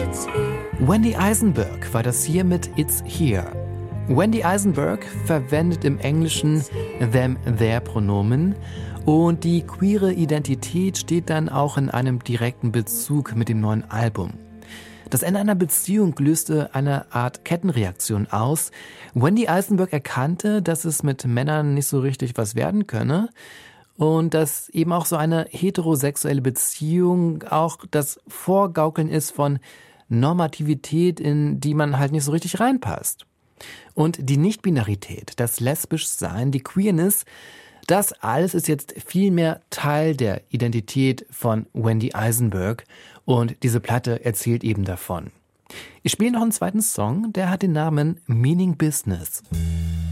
Wendy Eisenberg war das hier mit It's Here. Wendy Eisenberg verwendet im Englischen them-their-Pronomen und die queere Identität steht dann auch in einem direkten Bezug mit dem neuen Album. Das Ende einer Beziehung löste eine Art Kettenreaktion aus. Wendy Eisenberg erkannte, dass es mit Männern nicht so richtig was werden könne und dass eben auch so eine heterosexuelle Beziehung auch das Vorgaukeln ist von Normativität, in die man halt nicht so richtig reinpasst. Und die Nichtbinarität, das Lesbischsein, die Queerness, das alles ist jetzt viel mehr Teil der Identität von Wendy Eisenberg und diese Platte erzählt eben davon. Ich spiele noch einen zweiten Song, der hat den Namen Meaning Business.